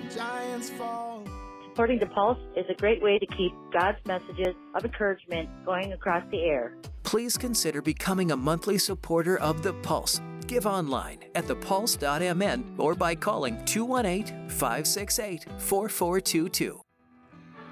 giants fall. Supporting the Pulse is a great way to keep God's messages of encouragement going across the air. Please consider becoming a monthly supporter of The Pulse. Give online at thepulse.mn or by calling 218-568-4422.